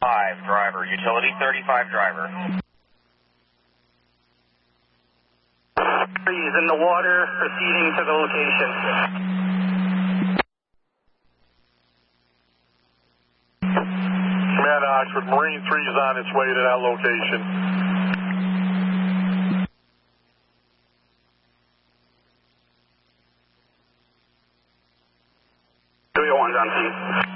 5 driver, utility 35 driver. He's in the water, proceeding to the location. Command Oxford, Marine 3 is on its way to that location. One's on scene.